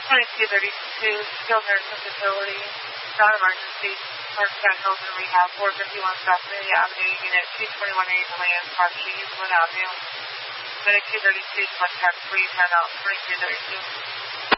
2232, skilled nursing facility, non-emergency, Parkside Health and Rehab, 451 South Amelia Avenue, Unit 221A, Deland Park, Eastwood Avenue. Medic 232, contact 3, 10 out, 2232.